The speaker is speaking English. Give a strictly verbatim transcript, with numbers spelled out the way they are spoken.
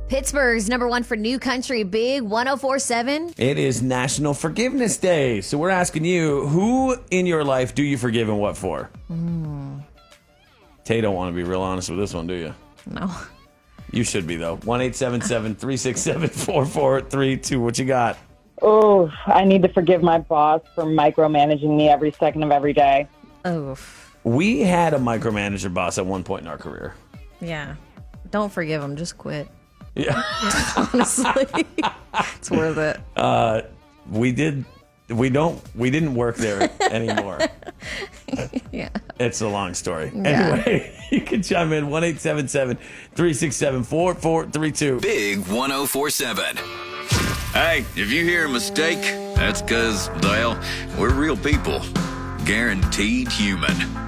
Pittsburgh's number one for new country, Big one oh four point seven. It is National Forgiveness Day. So we're asking you, who in your life do you forgive and what for? Mm. Tay don't want to be real honest with this one, do you? No. You should be, though. one eight seven seven, three six seven, four four three two. What you got? Oh, I need to forgive my boss for micromanaging me every second of every day. Oh. We had a micromanager boss at one point in our career. Yeah. Don't forgive him. Just quit. Yeah. Honestly. It's worth it. Uh, we did. We don't. We didn't work there anymore. Yeah. It's a long story. Yeah. Anyway, you can chime in one eight seven seven, three six seven, four four three two. Big one oh four seven. Hey, if you hear a mistake, that's because, well, we're real people. Guaranteed human.